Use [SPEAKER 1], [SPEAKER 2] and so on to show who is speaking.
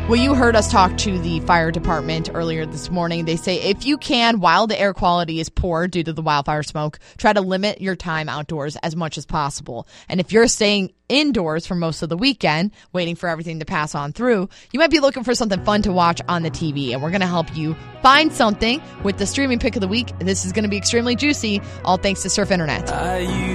[SPEAKER 1] Well, you heard us talk to the fire department earlier this morning. They say if you can, while the air quality is poor due to the wildfire smoke, try to limit your time outdoors as much as possible. And if you're staying indoors for most of the weekend, waiting for everything to pass on through, you might be looking for something fun to watch on the TV. And we're going to help you find something with the streaming pick of the week. This is going to be extremely juicy, all thanks to Surf Internet.